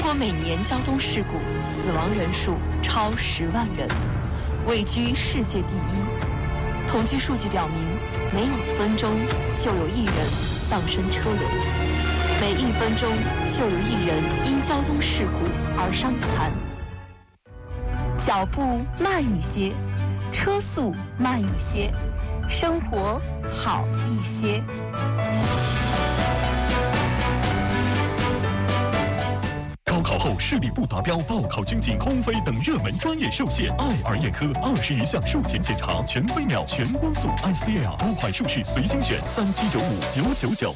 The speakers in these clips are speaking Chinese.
国每年交通事故死亡人数超10万人，位居世界第一。统计数据表明，每5分钟就有1人丧生车轮，每1分钟就有1人因交通事故而伤残。脚步慢一些，车速慢一些，生活好一些。 高考后视力不达标、报考军警、空飞等热门专业受限，爱儿眼科20余项术前检查，全飞秒、全光速 ICL 多款术式随心选，3795-999。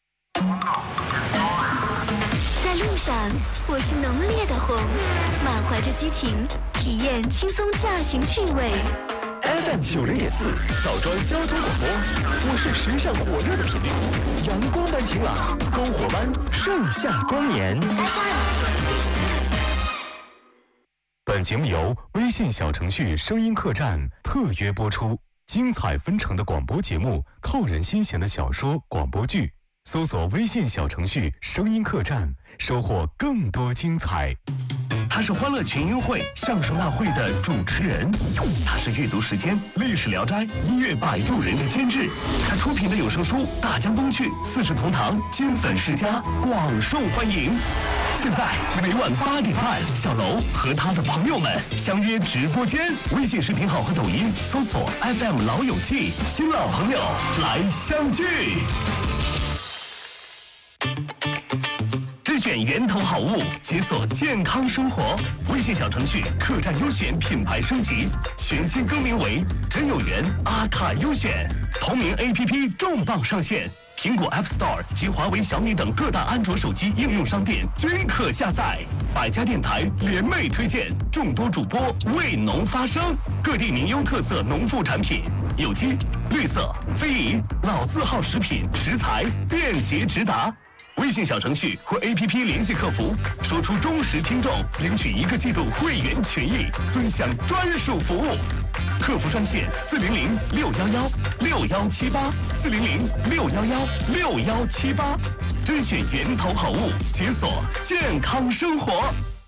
在路上，我是浓烈的红，满怀着激情，体验轻松驾行趣味。 FM 90.4枣庄交通广播，我是时尚火热的频率，阳光般晴朗，篝火般盛夏光年。 本节目由微信小程序声音客栈特约播出，精彩纷呈的广播节目，扣人心弦的小说、广播剧，搜索微信小程序声音客栈，收获更多精彩。 他是欢乐群英会、相声大会的主持人，他是阅读时间、历史聊斋、音乐摆渡人的监制，他出品的有声书《大江东去》、四世同堂、金粉世家广受欢迎。现在每晚8点半，小楼和他的朋友们相约直播间，微信视频号和抖音搜索 FM 老友记，新老朋友来相聚。甄选源头好物，解锁健康生活。微信小程序客栈优选品牌升级，全新更名为真有缘阿卡优选。同名 APP 重磅上线，苹果 App Store 及华为、小米等各大安卓手机应用商店均可下载。百家电台联袂推荐，众多主播为农发声，各地名优特色农副产品，有机、绿色、非遗、老字号食品食材便捷直达。微信小程序或 APP 联系客服，说出忠实听众，领取1个季度会员权益，尊享专属服务。客服专线400-611-6178，400-611-6178，甄选源头好物，解锁健康生活。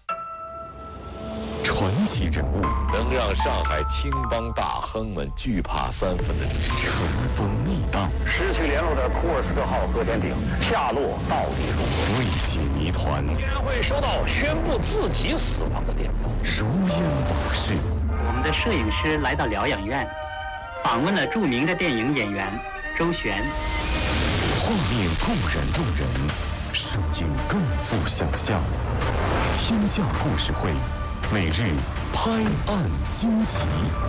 传奇人物， 能让上海青帮大亨们惧怕3分的人， 乘风逆荡， 失去联络的库尔斯克号核潜艇下落到底如何？ 未解谜团， 竟然会收到宣布自己死亡的电报， 如烟往事。 我们的摄影师来到疗养院，访问了著名的电影演员周璇。 画面固然动人，声音更富想象。天下故事会，每日拍案惊奇。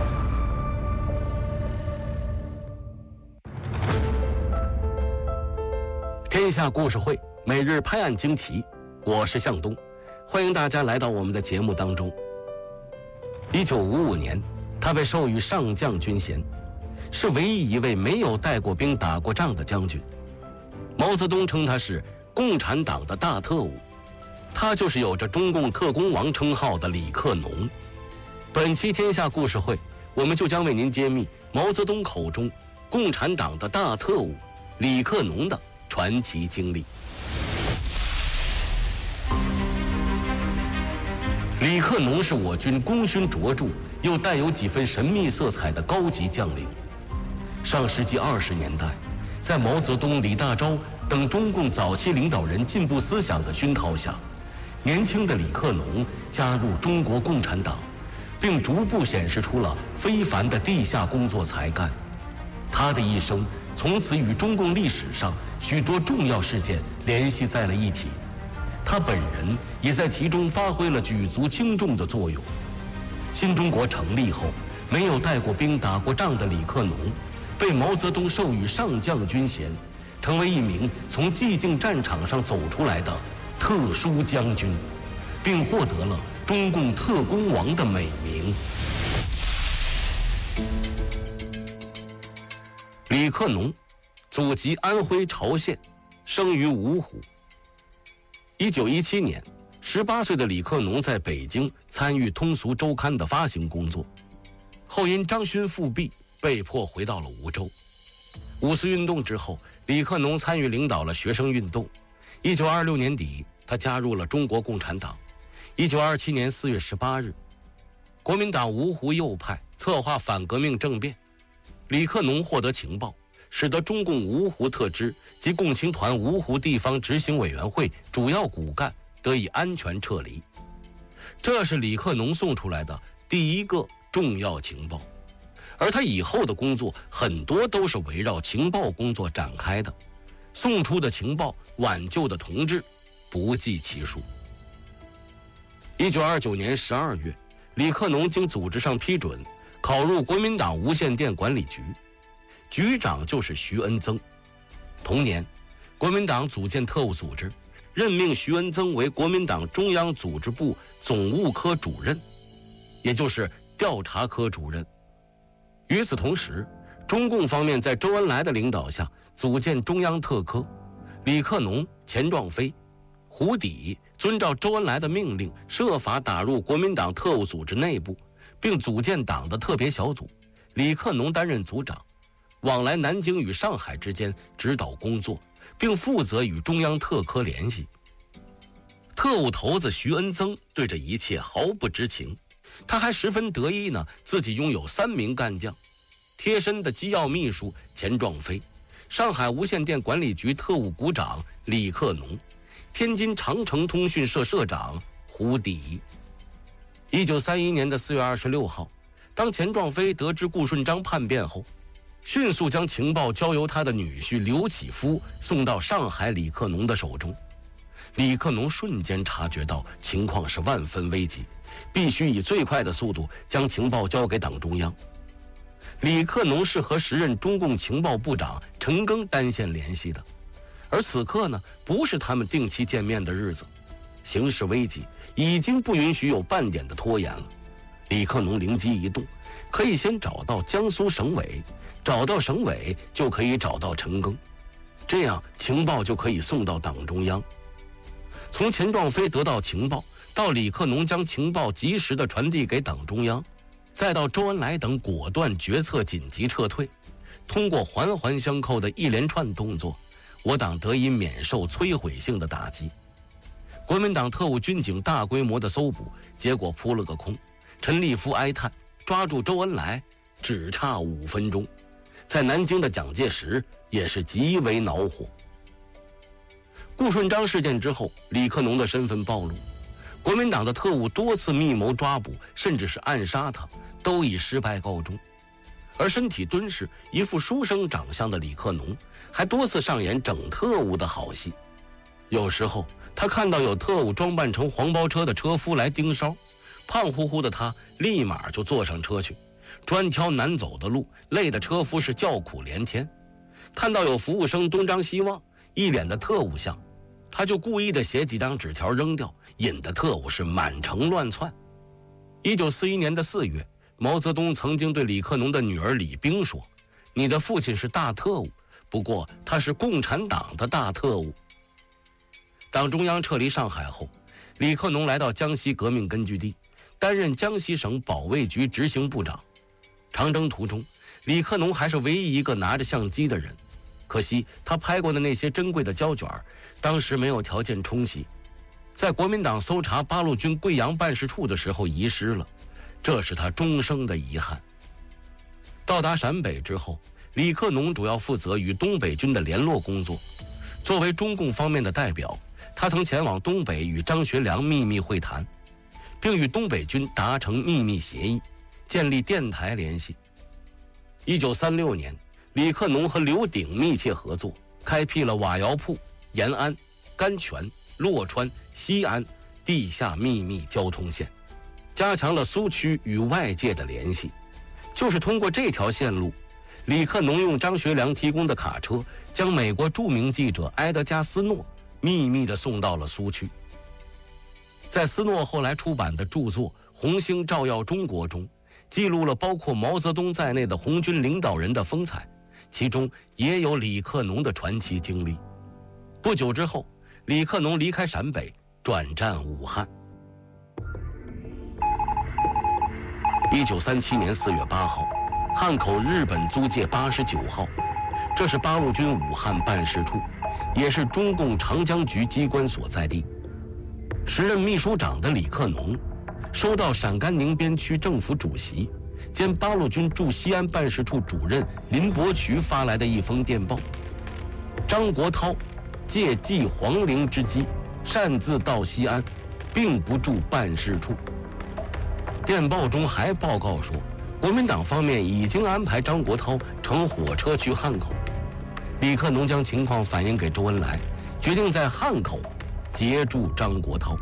天下故事会，每日拍案惊奇，我是向东，欢迎大家来到我们的节目当中。1955年，他被授予上将军衔，是唯一一位没有带过兵、打过仗的将军。毛泽东称他是共产党的大特务，他就是有着中共特工王称号的李克农。本期天下故事会，我们就将为您揭秘毛泽东口中共产党的大特务李克农的传奇经历。李克农是我军功勋卓著又带有几分神秘色彩的高级将领。上世纪20年代，在毛泽东、李大钊等中共早期领导人进步思想的熏陶下，年轻的李克农加入中国共产党，并逐步显示出了非凡的地下工作才干。他的一生从此与中共历史上许多重要事件联系在了一起，他本人也在其中发挥了举足轻重的作用。新中国成立后，没有带过兵、打过仗的李克农，被毛泽东授予上将军衔，成为一名从寂静战场上走出来的特殊将军，并获得了中共特工王的美名。李克农，祖籍安徽巢县，生于芜湖。1917年，18岁的李克农在北京参与《通俗周刊》的发行工作，后因张勋复辟，被迫回到了梧州。五四运动之后，李克农参与领导了学生运动。1926年底，他加入了中国共产党， 1927年4月18日，国民党芜湖右派策划反革命政变，李克农获得情报，使得中共芜湖特支及共青团芜湖地方执行委员会主要骨干得以安全撤离。这是李克农送出来的第一个重要情报，而他以后的工作很多都是围绕情报工作展开的，送出的情报挽救的同志不计其数。1929年12月，李克农经组织上批准，考入国民党无线电管理局，局长就是徐恩曾。同年，国民党组建特务组织，任命徐恩曾为国民党中央组织部总务科主任，也就是调查科主任。与此同时，中共方面在周恩来的领导下组建中央特科，李克农、钱壮飞、胡底遵照周恩来的命令，设法打入国民党特务组织内部，并组建党的特别小组，李克农担任组长，往来南京与上海之间指导工作，并负责与中央特科联系。特务头子徐恩曾对这一切毫不知情，他还十分得意呢，自己拥有3名干将：贴身的机要秘书钱壮飞，上海无线电管理局特务股长李克农，天津长城通讯社社长胡底。1931年4月26号，当钱壮飞得知顾顺章叛变后，迅速将情报交由他的女婿刘启夫送到上海李克农的手中。李克农瞬间察觉到情况是万分危急，必须以最快的速度将情报交给党中央。李克农是和时任中共情报部长陈赓单线联系的，而此刻呢，不是他们定期见面的日子，形势危急，已经不允许有半点的拖延了。李克农灵机一动，可以先找到江苏省委，找到省委就可以找到陈赓，这样情报就可以送到党中央。从钱壮飞得到情报，到李克农将情报及时地传递给党中央，再到周恩来等果断决策紧急撤退，通过环环相扣的一连串动作，我党得以免受摧毁性的打击。国民党特务军警大规模的搜捕，结果扑了个空。陈立夫哀叹，抓住周恩来只差5分钟，在南京的蒋介石也是极为恼火。顾顺章事件之后，李克农的身份暴露，国民党的特务多次密谋抓捕，甚至是暗杀他，都以失败告终。而身体敦实、一副书生长相的李克农，还多次上演整特务的好戏。有时候他看到有特务装扮成黄包车的车夫来盯梢，胖乎乎的他立马就坐上车去，专挑难走的路，累得车夫是叫苦连天。看到有服务生东张西望，一脸的特务相，他就故意的写几张纸条扔掉，引得特务是满城乱窜。1941年4月，毛泽东曾经对李克农的女儿李冰说：“你的父亲是大特务，不过他是共产党的大特务。”党中央撤离上海后，李克农来到江西革命根据地，担任江西省保卫局执行部长。长征途中，李克农还是唯一一个拿着相机的人，可惜他拍过的那些珍贵的胶卷，当时没有条件冲洗，在国民党搜查八路军贵阳办事处的时候遗失了，这是他终生的遗憾。到达陕北之后，李克农主要负责与东北军的联络工作。作为中共方面的代表，他曾前往东北与张学良秘密会谈，并与东北军达成秘密协议，建立电台联系。1936年，李克农和刘鼎密切合作，开辟了瓦窑铺、延安、甘泉、洛川、西安地下秘密交通线，加强了苏区与外界的联系。就是通过这条线路，李克农用张学良提供的卡车，将美国著名记者埃德加·斯诺秘密地送到了苏区。在斯诺后来出版的著作《红星照耀中国》中，记录了包括毛泽东在内的红军领导人的风采，其中也有李克农的传奇经历。不久之后，李克农离开陕北，转战武汉。1937年4月8号，汉口日本租界89号，这是八路军武汉办事处，也是中共长江局机关所在地。 时任秘书长的李克农收到陕甘宁边区政府主席兼八路军驻西安办事处主任林伯渠发来的一封电报：张国焘借祭皇陵之机，擅自到西安，并不驻办事处。电报中还报告说，国民党方面已经安排张国焘乘火车去汉口。李克农将情况反映给周恩来，决定在汉口截住张国焘。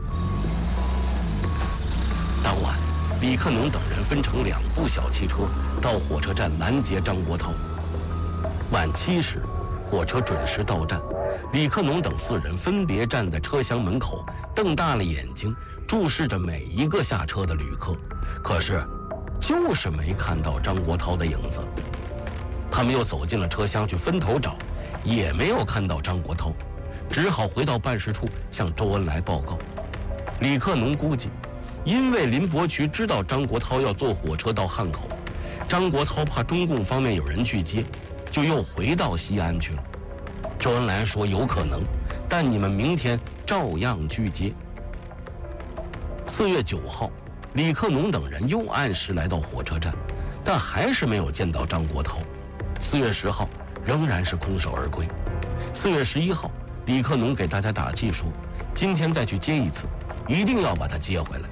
当晚，李克农等人分成2部小汽车到火车站拦截张国焘。晚7时，火车准时到站，李克农等4人分别站在车厢门口，瞪大了眼睛注视着每一个下车的旅客，可是就是没看到张国焘的影子。他们又走进了车厢去分头找，也没有看到张国焘，只好回到办事处向周恩来报告。李克农估计，因为林伯渠知道张国焘要坐火车到汉口，张国焘怕中共方面有人去接，就又回到西安去了。周恩来说有可能，但你们明天照样去接。4月9号，李克农等人又按时来到火车站，但还是没有见到张国焘。4月10号，仍然是空手而归。4月11号，李克农给大家打气说，今天再去接一次，一定要把他接回来。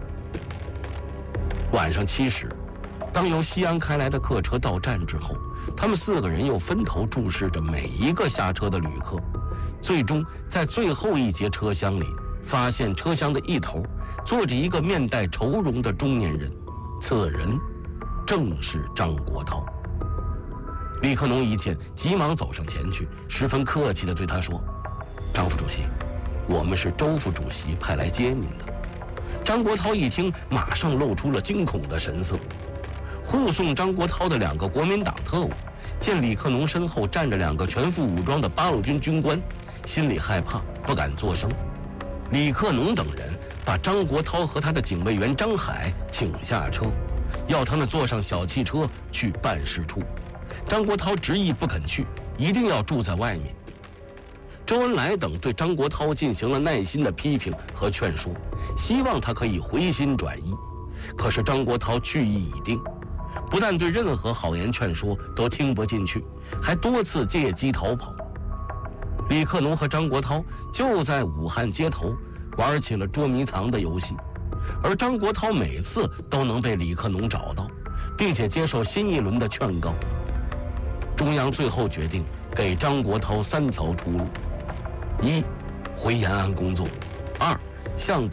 晚上7时，当由西安开来的客车到站之后，他们4个人又分头注视着每一个下车的旅客，最终在最后一节车厢里发现车厢的一头坐着一个面带愁容的中年人，此人正是张国焘。李克农一见，急忙走上前去，十分客气地对他说：“张副主席，我们是周副主席派来接您的。”张国焘一听，马上露出了惊恐的神色。护送张国焘的2个国民党特务见李克农身后站着2个全副武装的八路军军官，心里害怕，不敢作声。李克农等人把张国焘和他的警卫员张海请下车，要他们坐上小汽车去办事处。张国焘执意不肯去，一定要住在外面。周恩来等对张国焘进行了耐心的批评和劝说，希望他可以回心转意。可是张国焘去意已定，不但对任何好言劝说都听不进去，还多次借机逃跑。李克农和张国焘就在武汉街头玩起了捉迷藏的游戏，而张国焘每次都能被李克农找到，并且接受新一轮的劝告。中央最后决定给张国焘3条出路：1. 回延安工作；2. 向